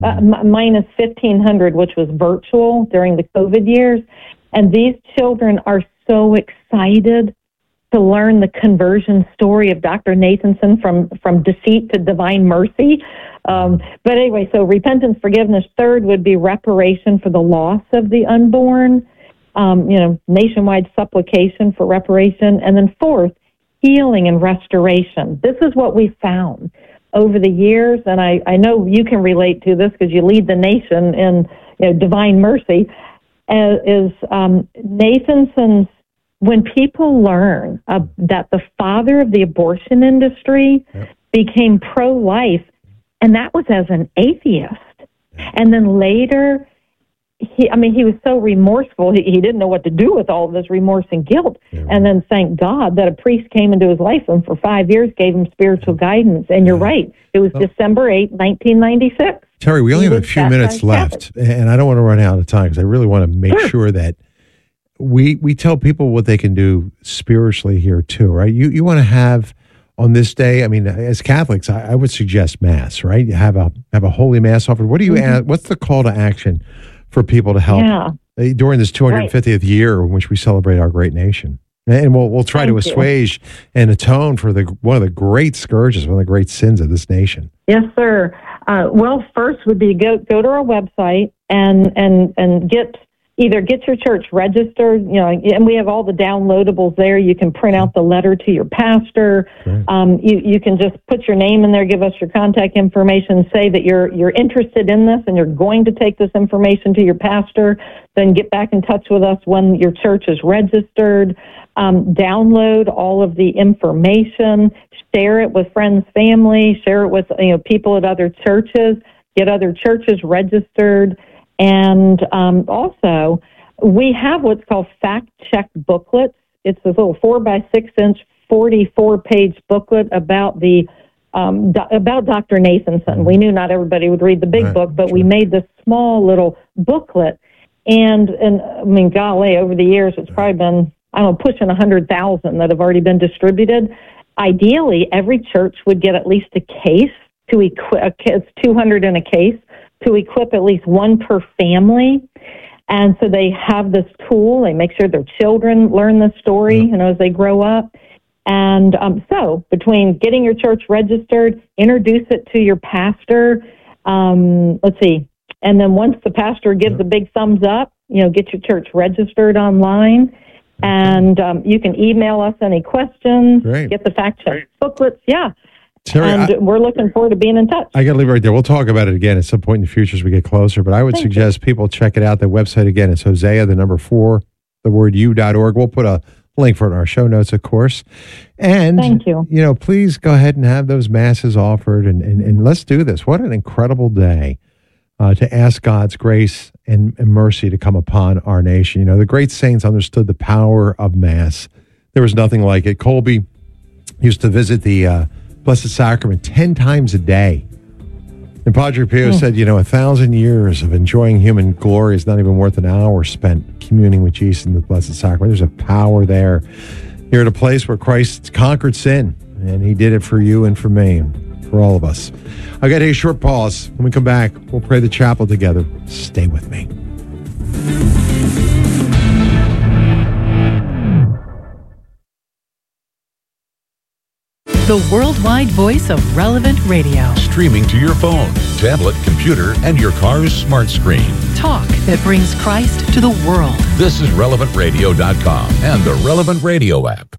minus 1,500, which was virtual during the COVID years. And these children are so excited to learn the conversion story of Dr. Nathanson from deceit to divine mercy. But anyway, so repentance, forgiveness. Third would be reparation for the loss of the unborn, nationwide supplication for reparation. And then fourth, healing and restoration. This is what we found over the years, and I know you can relate to this because you lead the nation in divine mercy, is Nathanson's. When people learn that the father of the abortion industry became pro-life, and that was as an atheist, and then later, he was so remorseful, he didn't know what to do with all of this remorse and guilt, and then thank God that a priest came into his life and for 5 years gave him spiritual guidance, and you're right, it was December 8, 1996. Terry, we only have a few minutes left, and I don't want to run out of time because I really want to make sure that we tell people what they can do spiritually here too, right? You want to have on this day, as Catholics, I would suggest Mass, right? You have a Holy Mass offered. What do you add? What's the call to action for people to help during this 250th year in which we celebrate our great nation? And we'll try to assuage and atone for one of the great scourges, one of the great sins of this nation. Yes, sir. Well, first would be go to our website and get your church registered, and we have all the downloadables there. You can print out the letter to your pastor. You can just put your name in there, give us your contact information, say that you're interested in this and you're going to take this information to your pastor. Then get back in touch with us when your church is registered. Download all of the information, share it with friends, family, share it with people at other churches, get other churches registered. And also, we have what's called fact check booklets. It's this little 4x6-inch, 44-page booklet about about Dr. Nathanson. We knew not everybody would read the big book, but we made this small little booklet. And golly, over the years, it's probably been, pushing 100,000 that have already been distributed. Ideally, every church would get at least a case to equip. It's 200 in a case, to equip at least one per family. And so they have this tool. They make sure their children learn the story, as they grow up. And so between getting your church registered, introduce it to your pastor, and then once the pastor gives a big thumbs up, get your church registered online. And you can email us any questions, get the fact check booklets. Yeah. Terry, we're looking forward to being in touch. I got to leave it right there. We'll talk about it again at some point in the future as we get closer. But I would suggest people check it out. The website again is Hosea, the number 4, the word u.org. We'll put a link for it in our show notes, of course. And thank you. Please go ahead and have those masses offered, and let's do this. What an incredible day to ask God's grace and mercy to come upon our nation. The great saints understood the power of Mass. There was nothing like it. Colby used to visit the Blessed Sacrament 10 times a day. And Padre Pio said, 1,000 years of enjoying human glory is not even worth an hour spent communing with Jesus in the Blessed Sacrament. There's a power there. You're at a place where Christ conquered sin, and he did it for you and for me, and for all of us. I've got to take a short pause. When we come back, we'll pray the chapel together. Stay with me. The worldwide voice of Relevant Radio. Streaming to your phone, tablet, computer, and your car's smart screen. Talk that brings Christ to the world. This is RelevantRadio.com and the Relevant Radio app.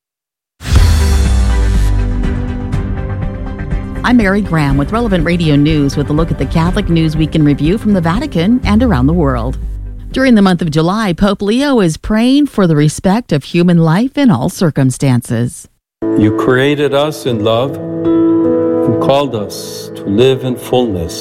I'm Mary Graham with Relevant Radio News with a look at the Catholic News Week in Review from the Vatican and around the world. During the month of July, Pope Leo is praying for the respect of human life in all circumstances. You created us in love and called us to live in fullness.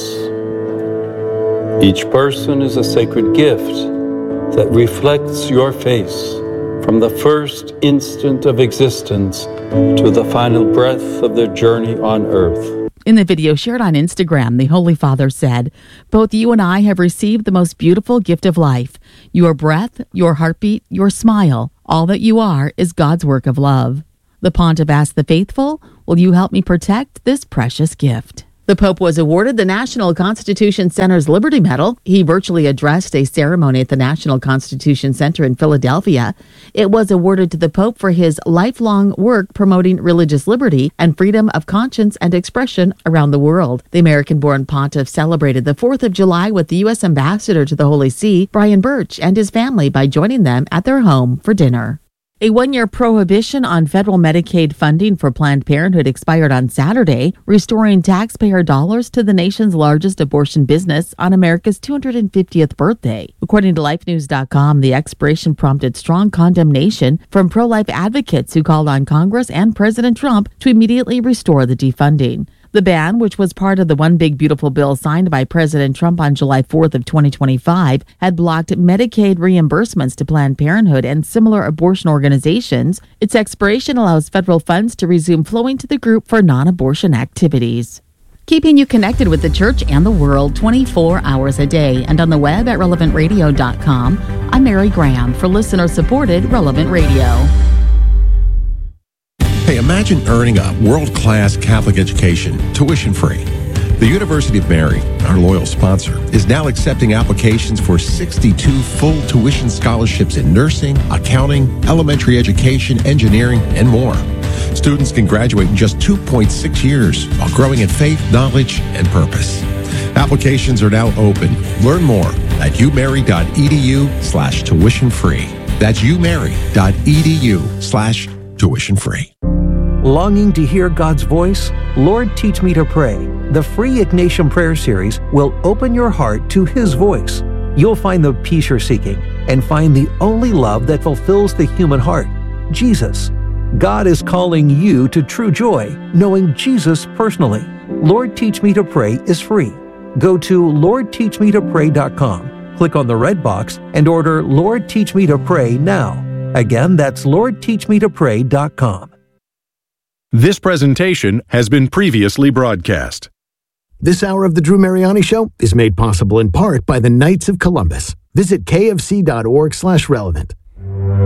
Each person is a sacred gift that reflects your face from the first instant of existence to the final breath of their journey on earth. In the video shared on Instagram, the Holy Father said, "Both you and I have received the most beautiful gift of life. Your breath, your heartbeat, your smile, all that you are is God's work of love." The Pontiff asked the faithful, "Will you help me protect this precious gift?" The Pope was awarded the National Constitution Center's Liberty Medal. He virtually addressed a ceremony at the National Constitution Center in Philadelphia. It was awarded to the Pope for his lifelong work promoting religious liberty and freedom of conscience and expression around the world. The American-born pontiff celebrated the 4th of July with the U.S. Ambassador to the Holy See, Brian Birch, and his family by joining them at their home for dinner. A one-year prohibition on federal Medicaid funding for Planned Parenthood expired on Saturday, restoring taxpayer dollars to the nation's largest abortion business on America's 250th birthday. According to LifeNews.com, the expiration prompted strong condemnation from pro-life advocates who called on Congress and President Trump to immediately restore the defunding. The ban, which was part of the One Big Beautiful Bill signed by President Trump on July 4th of 2025, had blocked Medicaid reimbursements to Planned Parenthood and similar abortion organizations. Its expiration allows federal funds to resume flowing to the group for non-abortion activities. Keeping you connected with the church and the world 24 hours a day and on the web at relevantradio.com. I'm Mary Graham for listener-supported Relevant Radio. Hey, imagine earning a world-class Catholic education, tuition-free. The University of Mary, our loyal sponsor, is now accepting applications for 62 full tuition scholarships in nursing, accounting, elementary education, engineering, and more. Students can graduate in just 2.6 years while growing in faith, knowledge, and purpose. Applications are now open. Learn more at umary.edu/tuition-free. That's umary.edu/tuition-free. Longing to hear God's voice? Lord, Teach Me to Pray. The free Ignatian Prayer Series will open your heart to His voice. You'll find the peace you're seeking and find the only love that fulfills the human heart, Jesus. God is calling you to true joy, knowing Jesus personally. Lord, Teach Me to Pray is free. Go to LordTeachMeToPray.com, click on the red box, and order Lord, Teach Me to Pray now. Again, that's LordTeachMeToPray.com. This presentation has been previously broadcast. This hour of the Drew Mariani Show is made possible in part by the Knights of Columbus. Visit kfc.org/relevant.